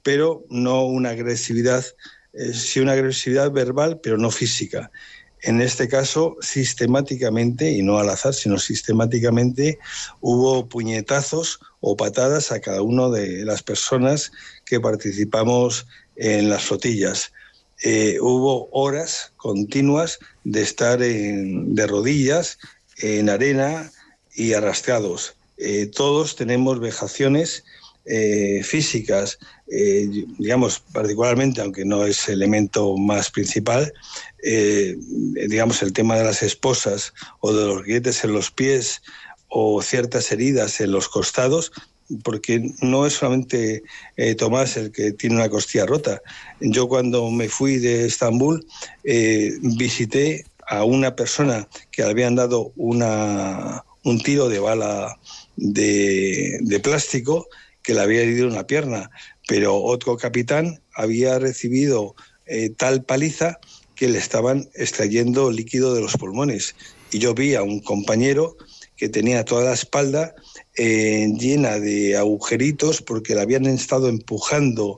pero no una agresividad, sí una agresividad verbal, pero no física. En este caso, sistemáticamente, y no al azar, sino sistemáticamente, hubo puñetazos o patadas a cada una de las personas que participamos en las flotillas. Hubo horas continuas de estar de rodillas, en arena y arrastrados. Todos tenemos vejaciones físicas, digamos, particularmente, aunque no es el elemento más principal, digamos, el tema de las esposas o de los grietes en los pies o ciertas heridas en los costados, porque no es solamente Tomás el que tiene una costilla rota. Yo cuando me fui de Estambul visité a una persona que le habían dado un tiro de bala de plástico que le había herido una pierna, pero otro capitán había recibido tal paliza que le estaban extrayendo líquido de los pulmones. Y yo vi a un compañero que tenía toda la espalda llena de agujeritos porque la habían estado empujando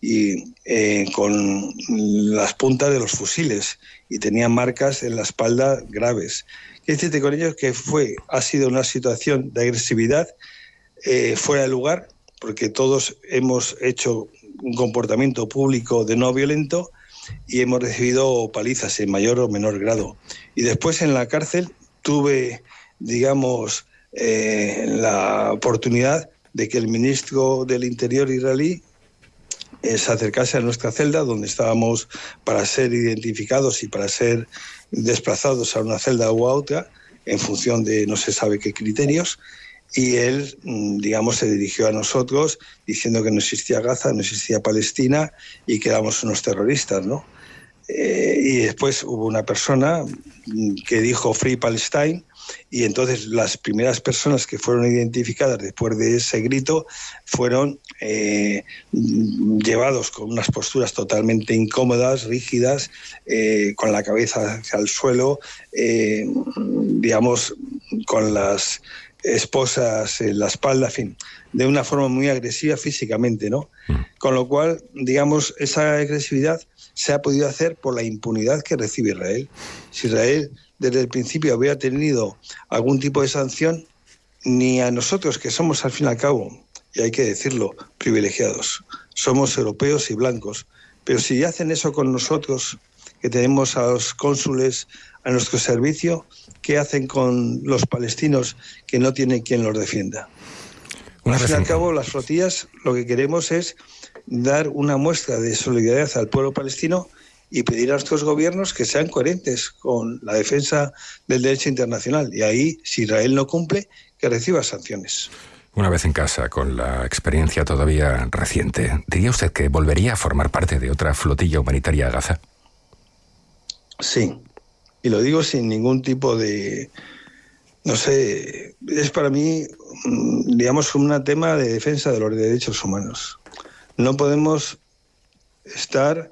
con las puntas de los fusiles y tenía marcas en la espalda graves. ¿Qué decirte con ello? Que ha sido una situación de agresividad fuera de lugar, porque todos hemos hecho un comportamiento público de no violento y hemos recibido palizas en mayor o menor grado. Y después en la cárcel tuve, digamos, la oportunidad de que el ministro del Interior israelí se acercase a nuestra celda donde estábamos para ser identificados y para ser desplazados a una celda u a otra en función de no se sabe qué criterios, y él, digamos, se dirigió a nosotros diciendo que no existía Gaza, no existía Palestina y que éramos unos terroristas, ¿no? Y después hubo una persona que dijo Free Palestine, y entonces las primeras personas que fueron identificadas después de ese grito fueron llevados con unas posturas totalmente incómodas, rígidas, con la cabeza hacia el suelo, digamos, con las esposas en la espalda, en fin, de una forma muy agresiva físicamente, ¿no? Con lo cual, digamos, esa agresividad se ha podido hacer por la impunidad que recibe Israel. Si Israel desde el principio hubiera tenido algún tipo de sanción, ni a nosotros, que somos al fin y al cabo, y hay que decirlo, privilegiados, somos europeos y blancos, pero si hacen eso con nosotros, que tenemos a los cónsules a nuestro servicio, ¿qué hacen con los palestinos que no tienen quien los defienda? Al fin y al cabo, las flotillas lo que queremos es dar una muestra de solidaridad al pueblo palestino y pedir a nuestros gobiernos que sean coherentes con la defensa del derecho internacional. Y ahí, si Israel no cumple, que reciba sanciones. Una vez en casa, con la experiencia todavía reciente, ¿diría usted que volvería a formar parte de otra flotilla humanitaria a Gaza? Sí, y lo digo sin ningún tipo de... No sé, es para mí, digamos, un tema de defensa de los derechos humanos. No podemos estar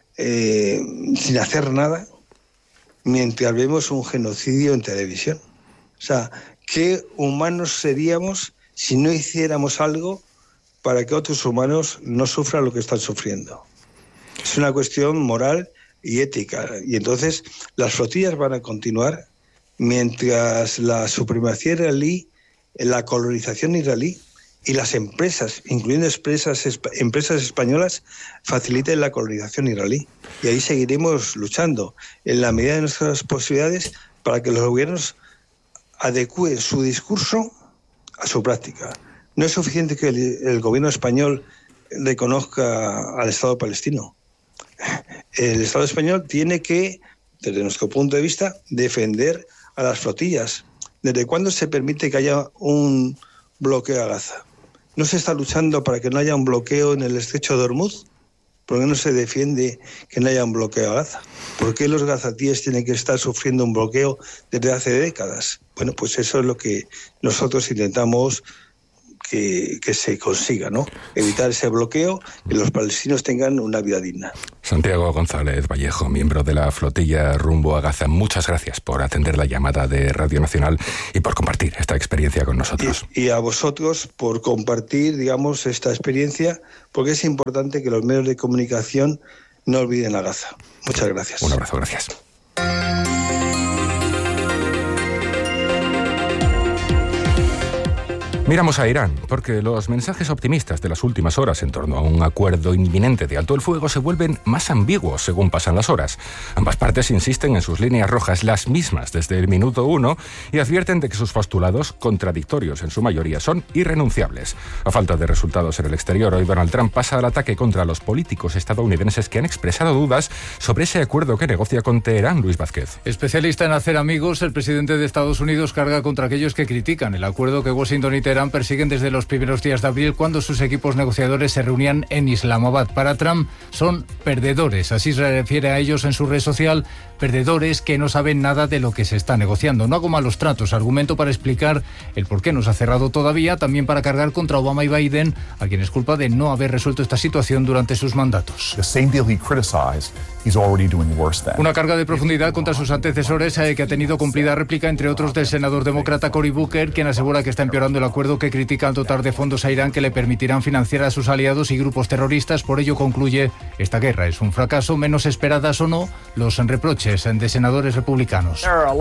sin hacer nada mientras vemos un genocidio en televisión. O sea, ¿qué humanos seríamos si no hiciéramos algo para que otros humanos no sufran lo que están sufriendo? Es una cuestión moral y ética. Y entonces las flotillas van a continuar mientras la supremacía israelí, la colonización israelí y las empresas, incluyendo empresas españolas, faciliten la colonización israelí. Y ahí seguiremos luchando en la medida de nuestras posibilidades para que los gobiernos adecúen su discurso a su práctica. No es suficiente que el gobierno español reconozca al Estado palestino. El Estado español tiene que, desde nuestro punto de vista, defender a las flotillas. ¿Desde cuándo se permite que haya un bloqueo a Gaza? ¿No se está luchando para que no haya un bloqueo en el estrecho de Hormuz? ¿Por qué no se defiende que no haya un bloqueo a Gaza? ¿Por qué los gazatíes tienen que estar sufriendo un bloqueo desde hace décadas? Bueno, pues eso es lo que nosotros intentamos que se consiga, ¿no? Evitar ese bloqueo, que los palestinos tengan una vida digna. Santiago González Vallejo, miembro de la flotilla rumbo a Gaza, muchas gracias por atender la llamada de Radio Nacional y por compartir esta experiencia con nosotros. Y a vosotros por compartir, digamos, esta experiencia, porque es importante que los medios de comunicación no olviden a Gaza. Muchas gracias. Un abrazo, gracias. Miramos a Irán, porque los mensajes optimistas de las últimas horas en torno a un acuerdo inminente de alto el fuego se vuelven más ambiguos según pasan las horas. Ambas partes insisten en sus líneas rojas, las mismas desde el minuto 1, y advierten de que sus postulados, contradictorios en su mayoría, son irrenunciables. A falta de resultados en el exterior, hoy Donald Trump pasa al ataque contra los políticos estadounidenses que han expresado dudas sobre ese acuerdo que negocia con Teherán. Luis Vázquez. Especialista en hacer amigos, el presidente de Estados Unidos carga contra aquellos que critican el acuerdo que Washington y Teherán persiguen desde los primeros días de abril, cuando sus equipos negociadores se reunían en Islamabad. Para Trump son perdedores, así se refiere a ellos en su red social, perdedores que no saben nada de lo que se está negociando. No hago malos tratos, argumento para explicar el por qué no se ha cerrado todavía, también para cargar contra Obama y Biden, a quienes culpa de no haber resuelto esta situación durante sus mandatos. Una carga de profundidad contra sus antecesores que ha tenido cumplida réplica, entre otros, del senador demócrata Cory Booker, quien asegura que está empeorando el acuerdo que critica al dotar de fondos a Irán que le permitirán financiar a sus aliados y grupos terroristas. Por ello concluye: esta guerra es un fracaso, menos esperadas o no los reproches de senadores republicanos.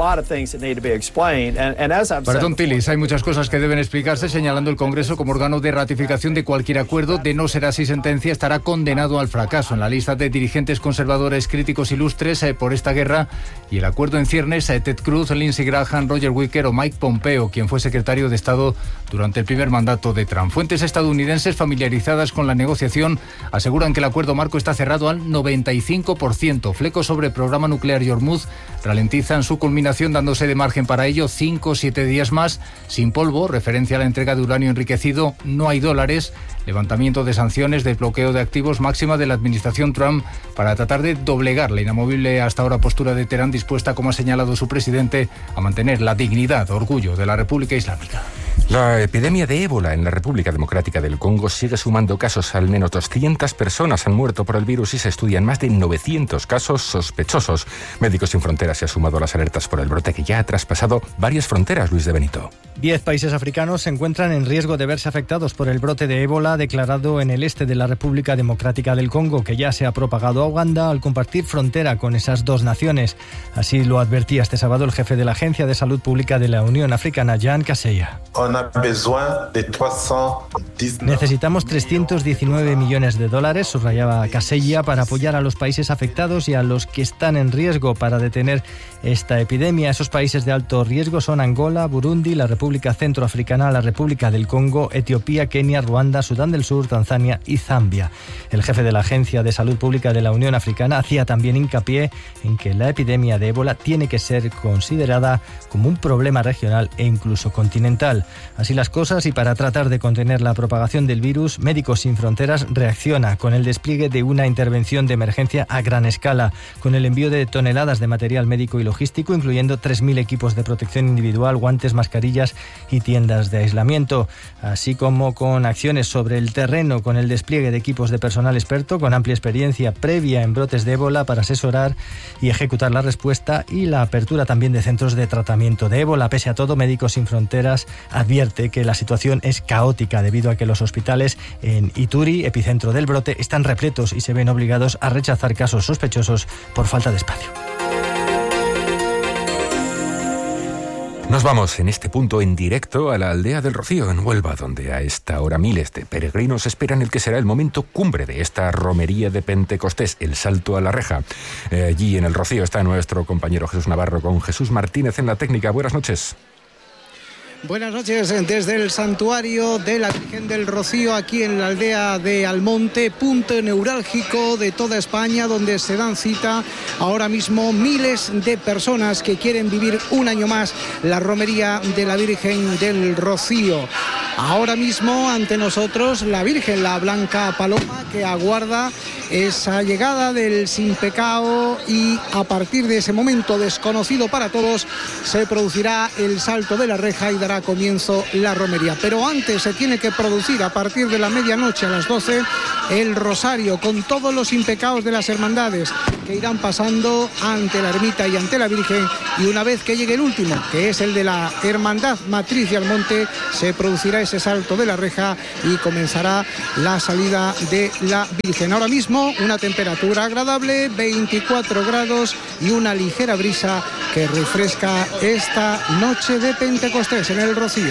Para Tom Tillis hay muchas cosas que deben explicarse, señalando el Congreso como órgano de ratificación de cualquier acuerdo. De no ser así sentencia, estará condenado al fracaso. En la lista de dirigentes conservadores críticos ilustres por esta guerra y el acuerdo en ciernes, Ted Cruz, Lindsey Graham, Roger Wicker o Mike Pompeo, quien fue secretario de Estado durante el primer mandato de Trump. Fuentes estadounidenses familiarizadas con la negociación aseguran que el acuerdo marco está cerrado al 95%. Flecos sobre el programa nuclear y Hormuz ralentizan su culminación, dándose de margen para ello 5 o 7 días más. Sin polvo, referencia a la entrega de uranio enriquecido, no hay dólares. Levantamiento de sanciones, desbloqueo de activos, máxima de la administración Trump para tratar de doblegar la inamovible hasta ahora postura de Teherán, dispuesta, como ha señalado su presidente, a mantener la dignidad, orgullo de la República Islámica. La epidemia de ébola en la República Democrática del Congo sigue sumando casos. Al menos 200 personas han muerto por el virus y se estudian más de 900 casos sospechosos. Médicos Sin Fronteras se ha sumado a las alertas por el brote que ya ha traspasado varias fronteras. Luis de Benito. 10 países africanos se encuentran en riesgo de verse afectados por el brote de ébola declarado en el este de la República Democrática del Congo, que ya se ha propagado a Uganda al compartir frontera con esas dos naciones. Así lo advertía este sábado el jefe de la Agencia de Salud Pública de la Unión Africana, Jan Kaseya. Necesitamos $319 millones, subrayaba Kaseya, para apoyar a los países afectados y a los que están en riesgo para detener esta epidemia. Esos países de alto riesgo son Angola, Burundi, la República Centroafricana, la República del Congo, Etiopía, Kenia, Ruanda, Sudán del Sur, Tanzania y Zambia. El jefe de la Agencia de Salud Pública de la Unión Africana hacía también hincapié en que la epidemia de ébola tiene que ser considerada como un problema regional e incluso continental. Así las cosas, y para tratar de contener la propagación del virus, Médicos Sin Fronteras reacciona con el despliegue de una intervención de emergencia a gran escala, con el envío de toneladas de material médico y logístico, incluyendo 3.000 equipos de protección individual, guantes, mascarillas y tiendas de aislamiento, así como con acciones sobre el terreno, con el despliegue de equipos de personal experto con amplia experiencia previa en brotes de ébola para asesorar y ejecutar la respuesta, y la apertura también de centros de tratamiento de ébola. Pese a todo, Médicos Sin Fronteras advierte que la situación es caótica debido a que los hospitales en Ituri, epicentro del brote, están repletos y se ven obligados a rechazar casos sospechosos por falta de espacio. Nos vamos en este punto en directo a la aldea del Rocío, en Huelva, donde a esta hora miles de peregrinos esperan el que será el momento cumbre de esta romería de Pentecostés, el Salto a la Reja. Allí en el Rocío está nuestro compañero Jesús Navarro con Jesús Martínez en la técnica. Buenas noches. Buenas noches desde el santuario de la Virgen del Rocío, aquí en la aldea de Almonte, punto neurálgico de toda España, donde se dan cita ahora mismo miles de personas que quieren vivir un año más la romería de la Virgen del Rocío. Ahora mismo ante nosotros la Virgen, la Blanca Paloma, que aguarda esa llegada del sin pecado, y a partir de ese momento desconocido para todos se producirá el salto de la reja y dará comienzo la romería. Pero antes se tiene que producir, a partir de la medianoche a las 12, el rosario con todos los impecados de las hermandades que irán pasando ante la ermita y ante la Virgen, y una vez que llegue el último, que es el de la Hermandad Matriz de Almonte, se producirá ese salto de la reja y comenzará la salida de la Virgen. Ahora mismo una temperatura agradable, 24 grados y una ligera brisa que refresca esta noche de Pentecostés en el Rocío.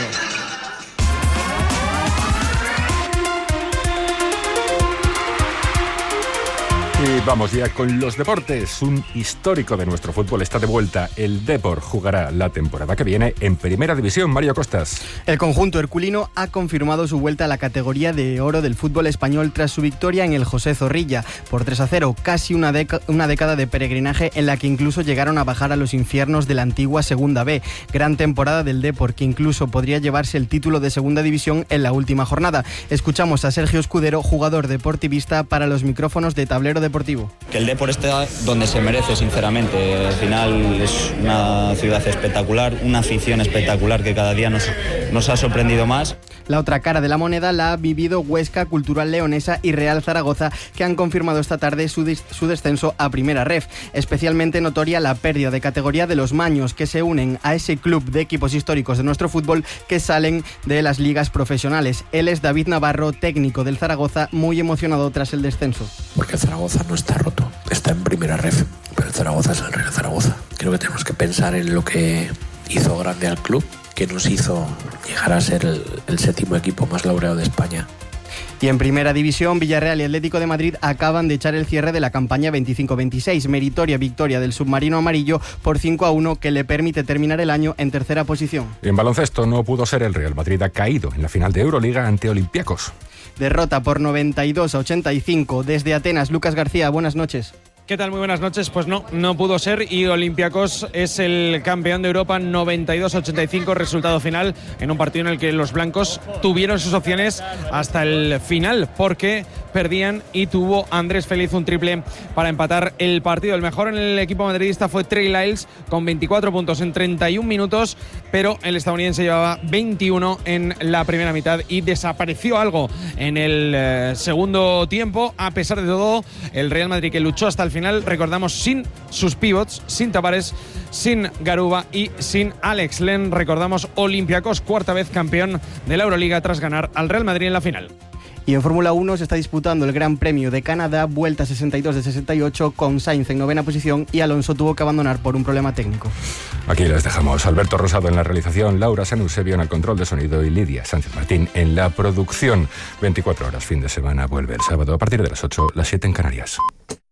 Y vamos ya con los deportes. Un histórico de nuestro fútbol está de vuelta. El Depor jugará la temporada que viene en Primera División. Mario Costas. El conjunto herculino ha confirmado su vuelta a la categoría de oro del fútbol español tras su victoria en el José Zorrilla por 3-0, casi una década de peregrinaje en la que incluso llegaron a bajar a los infiernos de la antigua Segunda B. Gran temporada del Depor, que incluso podría llevarse el título de Segunda División en la última jornada. Escuchamos a Sergio Escudero, jugador deportivista, para los micrófonos de Tablero Deportivo. Que el Depor está donde se merece, sinceramente. Al final es una ciudad espectacular, una afición espectacular que cada día nos ha sorprendido más. La otra cara de la moneda la ha vivido Huesca, Cultural Leonesa y Real Zaragoza, que han confirmado esta tarde su descenso a Primera Ref. Especialmente notoria la pérdida de categoría de los Maños, que se unen a ese club de equipos históricos de nuestro fútbol que salen de las ligas profesionales. Él es David Navarro, técnico del Zaragoza, muy emocionado tras el descenso. Porque el Zaragoza no está roto, está en Primera Ref, pero el Zaragoza es el Real Zaragoza. Creo que tenemos que pensar en lo que hizo grande al club, que nos hizo llegar a ser el séptimo equipo más laureado de España. Y en Primera División, Villarreal y Atlético de Madrid acaban de echar el cierre de la campaña 25-26. Meritoria victoria del submarino amarillo por 5-1, que le permite terminar el año en tercera posición. Y en baloncesto no pudo ser. El Real Madrid ha caído en la final de Euroliga ante Olympiacos. Derrota por 92-85 desde Atenas. Lucas García, buenas noches. ¿Qué tal? Muy buenas noches. Pues no pudo ser, y Olympiacos es el campeón de Europa. 92-85 resultado final en un partido en el que los blancos tuvieron sus opciones hasta el final, porque perdían y tuvo Andrés Feliz un triple para empatar el partido. El mejor en el equipo madridista fue Trey Lyles con 24 puntos en 31 minutos, pero el estadounidense llevaba 21 en la primera mitad y desapareció algo en el segundo tiempo. A pesar de todo, el Real Madrid, que luchó hasta el final, recordamos, sin sus pivots, sin Tavares, sin Garuba y sin Alex Len. Recordamos, Olympiacos, cuarta vez campeón de la Euroliga tras ganar al Real Madrid en la final. Y en Fórmula 1 se está disputando el Gran Premio de Canadá, vuelta 62 de 68, con Sainz en novena posición y Alonso tuvo que abandonar por un problema técnico. Aquí les dejamos. Alberto Rosado en la realización, Laura Sanusebio en el control de sonido y Lidia Sánchez Martín en la producción. 24 horas fin de semana, vuelve el sábado a partir de las 8, las 7 en Canarias.